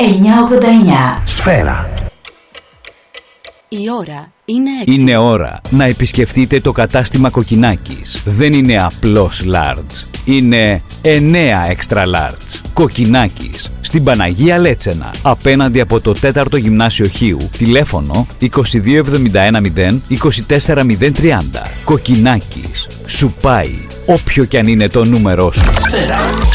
989. Σφαίρα. Η ώρα είναι 6. Είναι ώρα να επισκεφτείτε το κατάστημα Κοκκινάκης. Δεν είναι απλώς large. Είναι 9 extra large. Κοκκινάκης. Στην Παναγία Λέτσενα. Απέναντι από το 4ο Γυμνάσιο Χίου. Τηλέφωνο 22710 24030. Κοκκινάκης. Σου πάει όποιο κι αν είναι το νούμερό σου. Σφαίρα.